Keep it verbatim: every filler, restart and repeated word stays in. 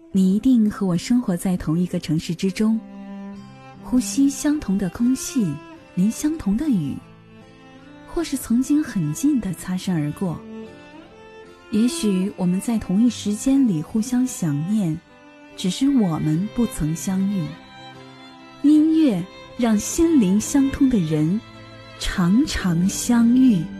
你一定和我生活在同一个城市之中，呼吸相同的空气，淋相同的雨，或是曾经很近的擦身而过。也许我们在同一时间里互相想念，只是我们不曾相遇。音乐让心灵相通的人常常相遇。